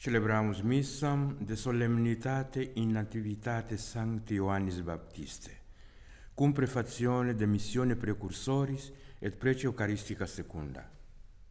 Celebramus missam de solemnitate in nativitate Sancti Ioannis Baptiste, cum prefazione de missione precursoris et prece Eucharistica secunda.